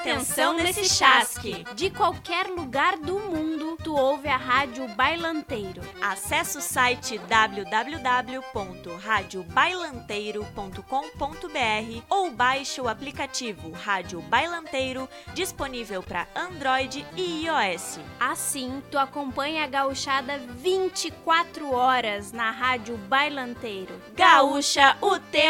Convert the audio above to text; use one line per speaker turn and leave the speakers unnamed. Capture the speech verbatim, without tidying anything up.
Atenção nesse chasque! De qualquer lugar do mundo, tu ouve a Rádio Bailanteiro.
Acesse o site w w w ponto rádio bailanteiro ponto com ponto b r ou baixe o aplicativo Rádio Bailanteiro, disponível para Android e iOS.
Assim, tu acompanha a gauchada vinte e quatro horas na Rádio Bailanteiro.
Gaúcha, o tempo